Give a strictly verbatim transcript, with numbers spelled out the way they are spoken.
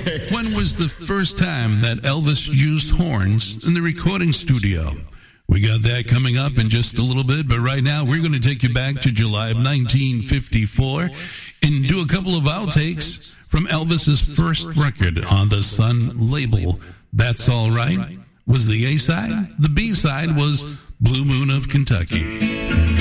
Okay. When was the first time that Elvis used horns in the recording studio? We got that coming up in just a little bit, but right now we're going to take you back to July of nineteen fifty-four and do a couple of outtakes from Elvis's first record on the Sun label. That's All Right was the A-side. The B-side was Blue Moon of Kentucky.